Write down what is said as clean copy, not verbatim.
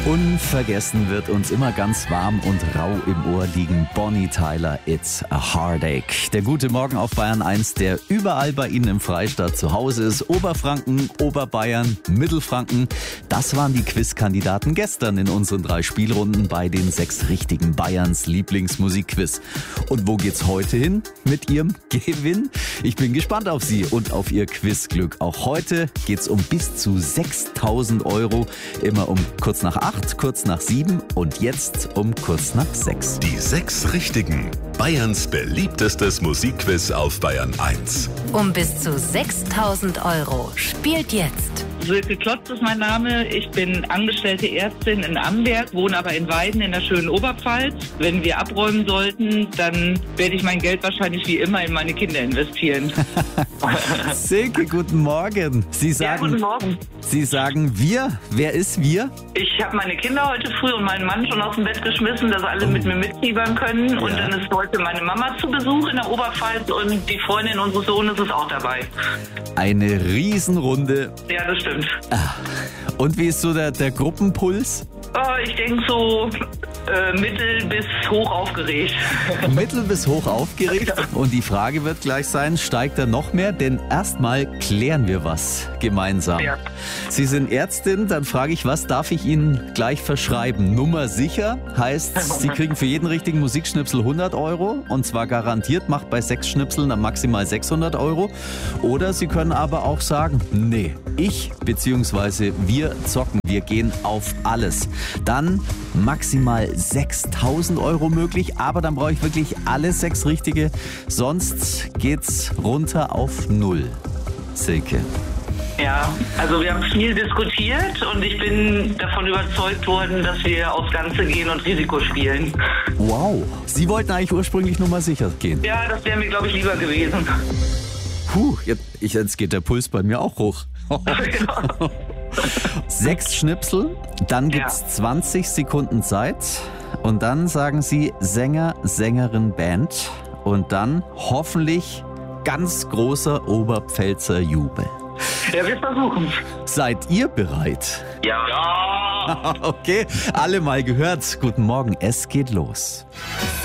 Unvergessen wird uns immer ganz warm und rau im Ohr liegen. Bonnie Tyler, It's a Heartache. Der gute Morgen auf Bayern 1, der überall bei Ihnen im Freistaat zu Hause ist. Oberfranken, Oberbayern, Mittelfranken. Das waren die Quizkandidaten gestern in unseren 3 Spielrunden bei den 6 richtigen Bayerns Lieblingsmusikquiz. Und wo geht's heute hin mit Ihrem Gewinn? Ich bin gespannt auf Sie und auf Ihr Quizglück. Auch heute geht's um bis zu 6.000 Euro. Immer um kurz nach 8, kurz nach 7 und jetzt um kurz nach 6. Die 6 Richtigen. Bayerns beliebtestes Musikquiz auf Bayern 1. Um bis zu 6.000 Euro. Spielt jetzt. Silke Klotz ist mein Name. Ich bin angestellte Ärztin in Amberg, wohne aber in Weiden in der schönen Oberpfalz. Wenn wir abräumen sollten, dann werde ich mein Geld wahrscheinlich wie immer in meine Kinder investieren. Silke, guten Morgen. Guten Morgen. Sie sagen wir. Wer ist wir? Ich habe meine Kinder heute früh und meinen Mann schon aus dem Bett geschmissen, dass alle mit mir mitfiebern können. Und dann ist heute meine Mama zu Besuch in der Oberpfalz und die Freundin unseres Sohnes ist auch dabei. Eine Riesenrunde. Ja, das stimmt. Und wie ist so der Gruppenpuls? Ich denke so mittel bis hoch aufgeregt. Mittel bis hoch aufgeregt. Und die Frage wird gleich sein, steigt er noch mehr? Denn erstmal klären wir was gemeinsam. Ja. Sie sind Ärztin, dann frage ich, was darf ich Ihnen gleich verschreiben? Nummer sicher heißt, Sie kriegen für jeden richtigen Musikschnipsel 100 Euro. Und zwar garantiert, macht bei 6 Schnipseln dann maximal 600 Euro. Oder Sie können aber auch sagen, nee, ich bzw. wir zocken, wir gehen auf alles. Dann maximal 6.000 Euro möglich, aber dann brauche ich wirklich alle 6 richtige, sonst geht's runter auf 0. Silke. Ja, also wir haben viel diskutiert und ich bin davon überzeugt worden, dass wir aufs Ganze gehen und Risiko spielen. Wow, Sie wollten eigentlich ursprünglich nur mal sicher gehen. Ja, das wäre mir, glaube ich, lieber gewesen. Puh, jetzt geht der Puls bei mir auch hoch. 6 Schnipsel, dann gibt's 20 Sekunden Zeit und dann sagen Sie Sänger, Sängerin, Band und dann hoffentlich ganz großer Oberpfälzer Jubel. Ja, wir versuchen. Seid ihr bereit? Ja. Okay, alle mal gehört. Guten Morgen, es geht los.